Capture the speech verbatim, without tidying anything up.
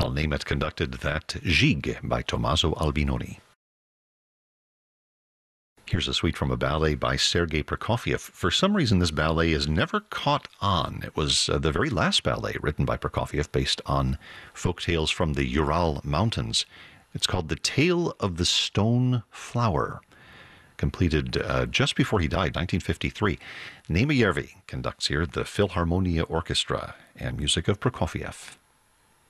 Paul Nemeth conducted that Gigue by Tommaso Albinoni. Here's a suite from a ballet by Sergei Prokofiev. For some reason, this ballet is never caught on. It was uh, the very last ballet written by Prokofiev based on folk tales from the Ural Mountains. It's called The Tale of the Stone Flower, completed uh, just before he died, nineteen fifty-three. Nema Järvi conducts here the Philharmonia Orchestra and music of Prokofiev.